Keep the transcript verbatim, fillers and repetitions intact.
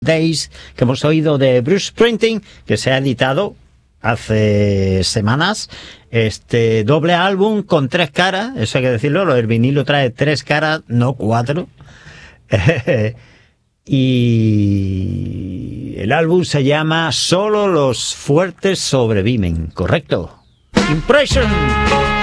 Days que hemos oído de Bruce Springsteen, que se ha editado hace semanas, este doble álbum con tres caras, eso hay que decirlo, el vinilo trae tres caras, no cuatro. Y el álbum se llama Solo los fuertes sobreviven, ¿correcto? Impression.